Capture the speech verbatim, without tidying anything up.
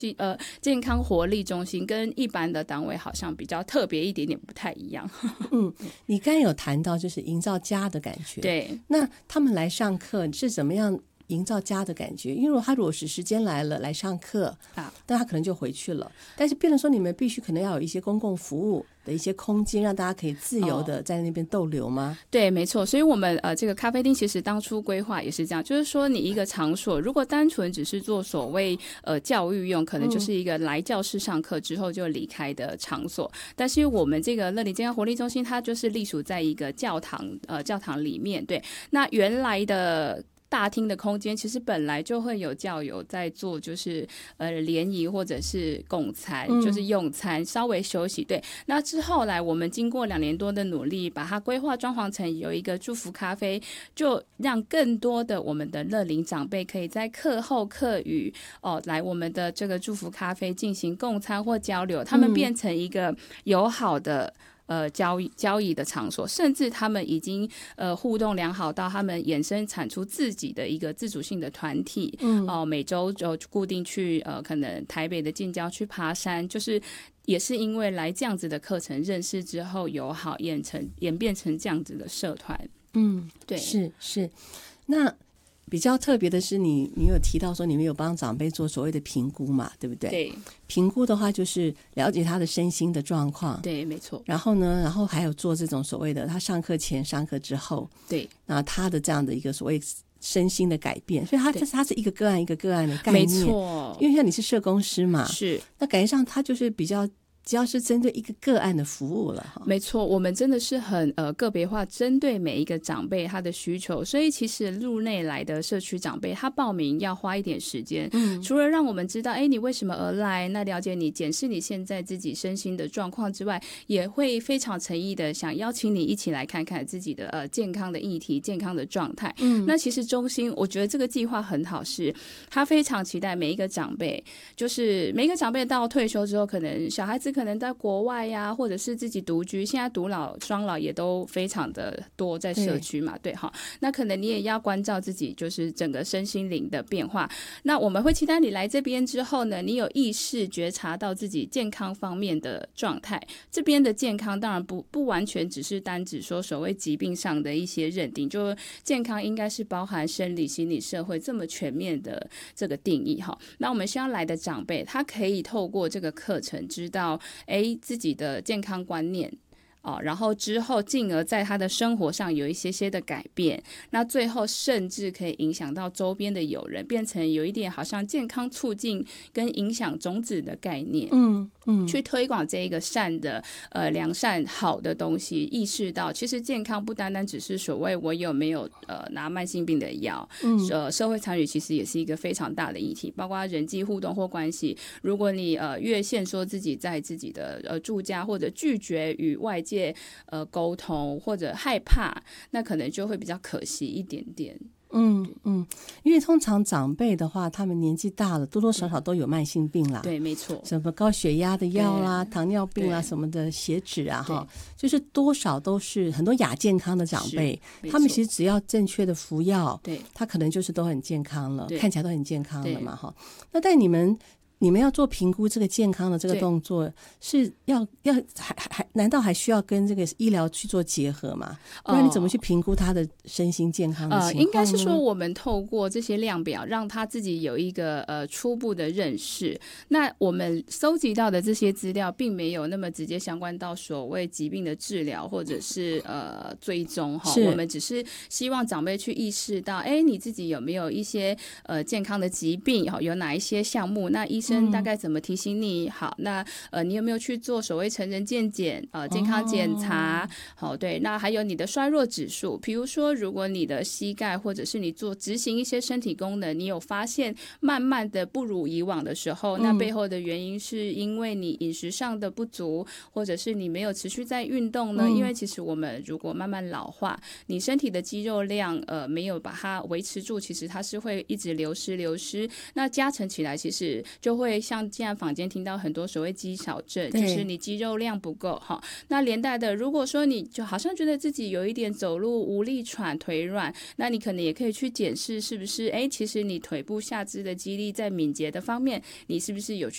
呃，健康活力中心跟一般的单位好像比较特别一点点，不太一样。 嗯，你刚才有谈到就是营造家的感觉， 对， 那他们来上课是怎么样营造家的感觉？因为如果他如果是时间来了来上课啊，但他可能就回去了，但是变成说你们必须可能要有一些公共服务的一些空间，让大家可以自由的在那边逗留吗？ 哦、对，没错。所以我们呃这个咖啡厅其实当初规划也是这样，就是说你一个场所如果单纯只是做所谓呃教育用，可能就是一个来教室上课之后就离开的场所。嗯、但是我们这个乐龄健康活力中心，它就是隶属在一个教堂呃教堂里面。对，那原来的大厅的空间其实本来就会有教友在做，就是呃联谊或者是共餐、嗯、就是用餐稍微休息。对，那之后来我们经过两年多的努力，把它规划装潢成有一个祝福咖啡，就让更多的我们的乐龄长辈可以在课后课余哦来我们的这个祝福咖啡进行共餐或交流，他们变成一个友好的呃交易交易的场所，甚至他们已经呃互动良好到他们衍生产出自己的一个自主性的团体，嗯，哦、呃，每周就固定去呃可能台北的近郊去爬山，就是也是因为来这样子的课程认识之后友好演成演变成这样子的社团， 嗯， 对， 是是。那比较特别的是你你有提到说你们有帮长辈做所谓的评估嘛，对不对？ 对， 评估的话就是了解他的身心的状况， 对，没错。 然后呢，然后还有做这种所谓的他上课前上课之后， 对， 那他的这样的一个所谓身心的改变，所以他他是一个个案一个个案的概念， 没错。 因为像你是社工师嘛， 是， 那感觉上他就是比较只要是针对一个个案的服务了。 没错，我们真的是很呃个别化，针对每一个长辈他的需求，所以其实入内来的社区长辈他报名要花一点时间，嗯，除了让我们知道哎你为什么而来，那了解你检视你现在自己身心的状况之外，也会非常诚意的想邀请你一起来看看自己的呃健康的议题、健康的状态。嗯，那其实中心我觉得这个计划很好，是他非常期待每一个长辈，就是每一个长辈到退休之后，可能小孩子可能在国外呀、啊，或者是自己独居，现在独老双老也都非常的多在社区嘛，对哈，那可能你也要关照自己就是整个身心灵的变化。那我们会期待你来这边之后呢，你有意识觉察到自己健康方面的状态。这边的健康当然不不完全只是单指说所谓疾病上的一些认定，就健康应该是包含生理、心理、社会这么全面的这个定义哈。那我们希望来的长辈，他可以透过这个课程知道，哎，自己的健康观念。哦，然后之后进而在他的生活上有一些些的改变，那最后甚至可以影响到周边的友人，变成有一点好像健康促进跟影响种子的概念， 嗯嗯， 去推广这一个善的呃良善好的东西，意识到其实健康不单单只是所谓我有没有呃拿慢性病的药，嗯，呃社会参与其实也是一个非常大的议题，包括人际互动或关系。如果你呃越限说自己在自己的呃住家或者拒绝与外界呃沟通或者害怕，那可能就会比较可惜一点点。 嗯嗯，因为通常长辈的话，他们年纪大了，多多少少都有慢性病啦。 对，没错。 什么高血压的药啦、糖尿病啦什么的，血脂啊，哈，就是多少都是很多亚健康的长辈，他们其实只要正确的服药，对，他可能就是都很健康了，看起来都很健康了嘛，哈。那但你们。你们要做评估这个健康的这个动作，是要要还还难道还需要跟这个医疗去做结合吗？不然你怎么去评估他的身心健康的情况呢？ 呃，应该是说我们透过这些量表，让他自己有一个呃初步的认识。那我们搜集到的这些资料，并没有那么直接相关到所谓疾病的治疗或者是呃追踪哈。我们只是希望长辈去意识到，哎，你自己有没有一些呃健康的疾病，有哪一些项目？那医生大概怎么提醒你？好，那呃，你有没有去做所谓成人健检呃健康检查？好、哦，对，那还有你的衰弱指数，比如说，如果你的膝盖或者是你做执行一些身体功能，你有发现慢慢的不如以往的时候，那背后的原因是因为你饮食上的不足，或者是你没有持续在运动呢？嗯、因为其实我们如果慢慢老化，你身体的肌肉量呃没有把它维持住，其实它是会一直流失流失，那加成起来其实就会像现在坊间听到很多所谓肌少症，就是你肌肉量不够哈。那连带的，如果说你就好像觉得自己有一点走路无力喘、腿软，那你可能也可以去检视是不是，哎，其实你腿部下肢的肌力在敏捷的方面，你是不是有去